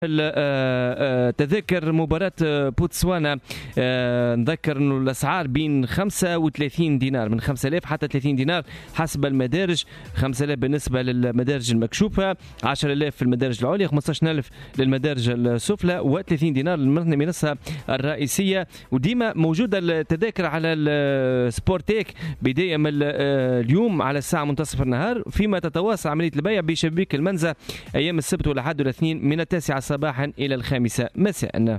تذاكر مباراة بوتسوانا. نذكر أنه الأسعار بين 35 دينار من 5000 حتى 30 دينار حسب المدارج. 5000 بالنسبة للمدارج المكشوفة، 10000 في المدارج العليا، 15000 للمدارج السفلى، و30 دينار للمنصة الرئيسية. وديما موجودة التذاكر على السبورتيك بداية من اليوم على الساعة منتصف النهار، فيما تتواصل عملية البيع بشبابيك المنزة أيام السبت والأحد والاثنين من 9 صباحا إلى 5 مساء.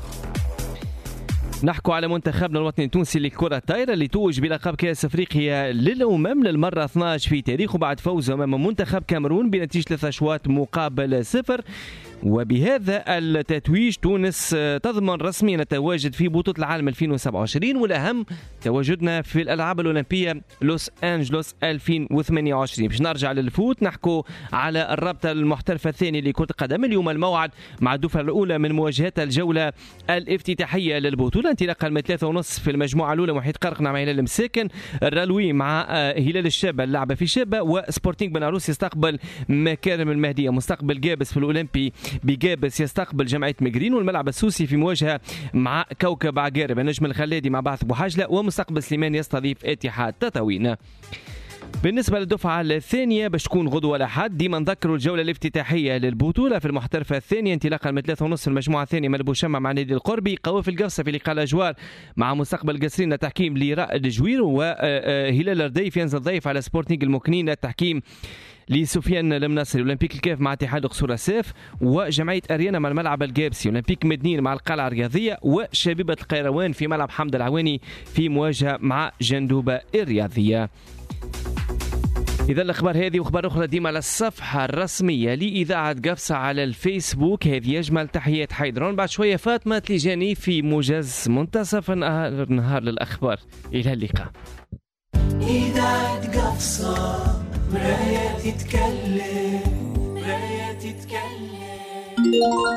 نحكوا على منتخبنا الوطني التونسي للكرة الطايرة اللي توج بلقب كأس أفريقيا للأمم للمرة 12 في تاريخه بعد فوزه أمام منتخب كاميرون بنتيجة 3 أشواط مقابل 0. وبهذا التتويج تونس تضمن رسميا التواجد في بطولة العالم 2027، والأهم تواجدنا في الألعاب الأولمبية لوس أنجلوس 2028. باش نرجع للفوت نحكوا على الرابطة المحترفة الثانية لكرة القدم. اليوم الموعد مع الدفعة الأولى من مواجهات الجولة الافتتاحية للبطولة، انطلاقا من 3:30 في المجموعة الأولى محيط قرقنة مع هلال المساكن، الرالوي مع هلال الشابة اللعبة في شابة، وسبورتينغ بناروس يستقبل مكارم المهدية. مستقبل جابس في الأولمبي بجابس يستقبل جمعية مجرين، والملعب السوسي في مواجهة مع كوكب عقارب النجم الخلادي مع بعث بوحاجلة، ومستقبل سليمان يستضيف اتحاد تطاوين. بالنسبة للدفعة الثانية باش تكون غدوة الأحد، ديما نذكروا الجولة الافتتاحية للبطولة في المحترفة الثانية، انطلاقا من 3:30 المجموعة الثانية من بوشمة مع نادي القربي، قوافل القفصة في لقاء الأجوار مع مستقبل قصرين التحكيم لرائد جوير، وهلال الرديف ينزل ضيف على سبورتينغ المكنين التحكيم لسفيان المنصري. اولمبيك الكاف مع اتحاد قصور السيف، وجمعيه اريانا مع الملعب الجابسي، اولمبيك مدنين مع القلعه الرياضيه، وشبيبه القيروان في ملعب حمد العواني في مواجهه مع جندوبه الرياضيه. إذا الأخبار هذه وأخبار أخرى ديما على الصفحة الرسمية لإذاعة قفصة على الفيسبوك. هذه أجمل تحيات حيدرون. بعد شوية فاطمة تليجاني في موجز منتصف النهار للأخبار. إلى اللقاء. إذاعة قفصة مراية تتكلم، مراية تتكلم.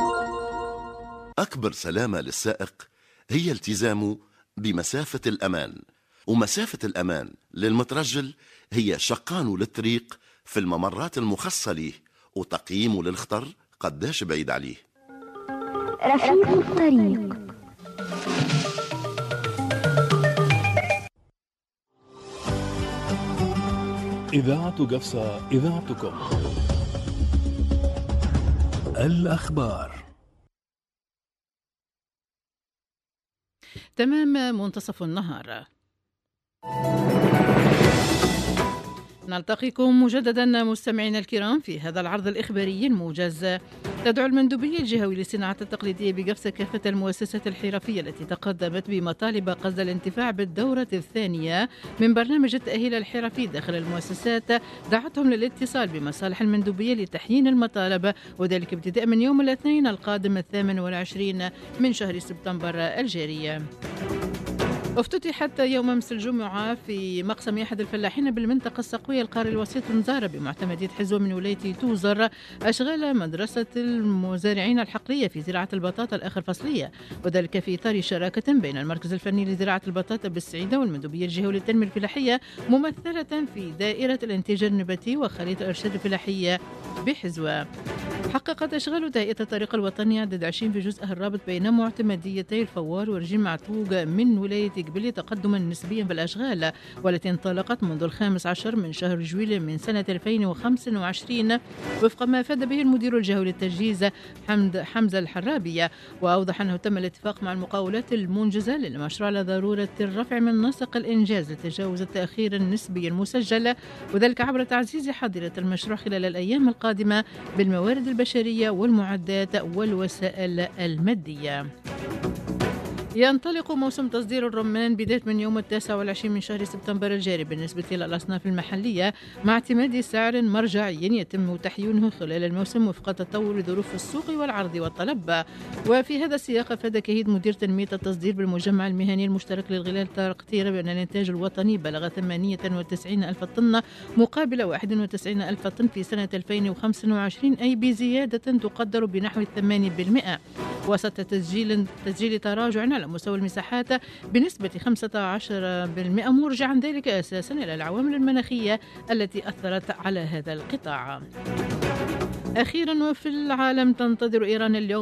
أكبر سلامة للسائق هي التزامه بمسافة الأمان، ومسافة الأمان للمترجل هي شقانه للطريق في الممرات المخصصة ليه، وتقييمه للخطر قداش بعيد عليه. رفيق الطريق. إذاعة قفصة، إذاعتكم. الأخبار تمام منتصف النهار. نلتقيكم مجددا مستمعينا الكرام في هذا العرض الإخباري الموجز. تدعو المندوبية الجهوي للصناعات التقليدية بقفصة كافة المؤسسات الحرفية التي تقدمت بمطالب قصد الانتفاع بالدورة الثانية من برنامج التأهيل الحرفي داخل المؤسسات، دعتهم للاتصال بمصالح المندوبية لتحيين المطالب، وذلك ابتداء من يوم الاثنين القادم 28 من شهر سبتمبر الجاري. افتتحت يوم أمس الجمعة في مقسم أحد الفلاحين بالمنطقة السقوية القاري الوسيط نزارة بمعتمدية حزوة من ولاية توزر أشغال مدرسة المزارعين الحقلية في زراعة البطاطا الآخر فصلية، وذلك في إطار شراكة بين المركز الفني لزراعة البطاطا بالسعيدة والمندوبية الجهوية للتنمية الفلاحية ممثلة في دائرة الإنتاج النباتي وخلية الإرشاد الفلاحية بحزوة. حققت أشغال تهيئة الطريق الوطني عدد 20 في جزءها الرابط بين معتمديتي الفوار ورجيم معتوق من ولاية قبلي تقدما نسبيا بالأشغال، والتي انطلقت منذ 15 من شهر جويلية من سنة 2025 وفق ما أفاد به المدير الجهوي للتجهيز حمزة الحرابية، وأوضح أنه تم الاتفاق مع المقاولات المنجزة للمشروع على ضرورة الرفع من نسق الإنجاز لتجاوز التأخير النسبي المسجل، وذلك عبر تعزيز حظيرة المشروع خلال الأيام القادمة بالموارد البشرية والمعدات والوسائل المادية. ينطلق موسم تصدير الرمان بداية من يوم 29 من شهر سبتمبر الجاري بالنسبة إلى الأصناف المحلية، مع اعتماد سعر مرجعي يتم تحيينه خلال الموسم وفق تطور ظروف السوق والعرض والطلب. وفي هذا السياق أفاد كهيد مدير تنمية التصدير بالمجمع المهني المشترك للغلال تقديرا بأن الإنتاج الوطني بلغ 98 ألف طن مقابل 91 ألف طن في سنة 2025، أي بزيادة تقدر بنحو 8%، وسط تسجيل تراجع على مستوى المساحات بنسبة 15%، مرجعا ذلك أساسا إلى العوامل المناخية التي أثرت على هذا القطاع. أخيرا وفي العالم تنتظر إيران اليوم